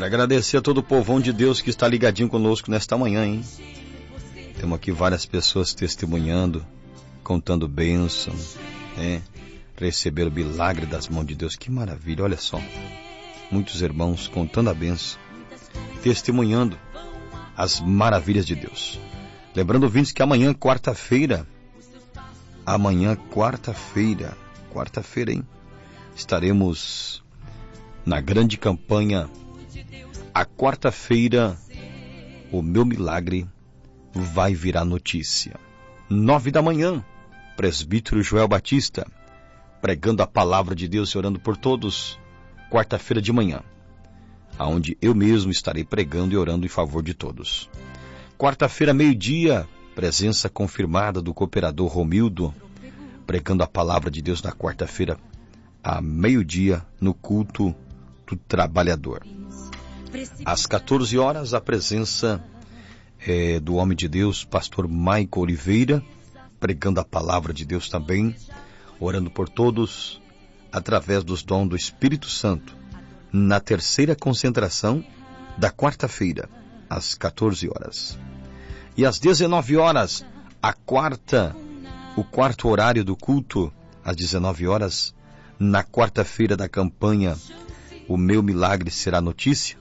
Quero agradecer a todo o povão de Deus que está ligadinho conosco nesta manhã, hein? Temos aqui várias pessoas testemunhando, contando bênção, né? Receber o milagre das mãos de Deus. Que maravilha, olha só. Muitos irmãos contando a bênção, testemunhando as maravilhas de Deus. Lembrando, ouvintes, que amanhã, quarta-feira, hein? Estaremos na grande campanha A Quarta-feira, o meu milagre vai virar notícia. 9 da manhã, presbítero Joel Batista, pregando a palavra de Deus e orando por todos. Quarta-feira de manhã, aonde eu mesmo estarei pregando e orando em favor de todos. Quarta-feira, meio-dia, presença confirmada do cooperador Romildo, pregando a palavra de Deus na quarta-feira, a meio-dia, no culto do trabalhador. Às 14 horas, a presença do homem de Deus, pastor Maico Oliveira, pregando a palavra de Deus também, orando por todos, através dos dons do Espírito Santo, na terceira concentração da quarta-feira, às 14 horas. E às 19 horas, o quarto horário do culto, às 19 horas, na quarta-feira da campanha, o meu milagre será notícia,